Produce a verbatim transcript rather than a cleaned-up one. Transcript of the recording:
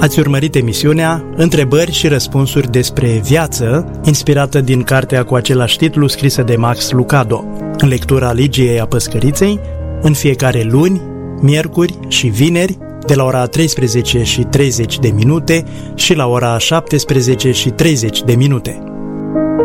Ați urmărit emisiunea Întrebări și răspunsuri despre viață, inspirată din cartea cu același titlu scrisă de Max Lucado, în lectura Ligiei Apăscăriței, în fiecare luni, miercuri și vineri, de la ora treisprezece și treizeci de minute și la ora șaptesprezece și treizeci de minute.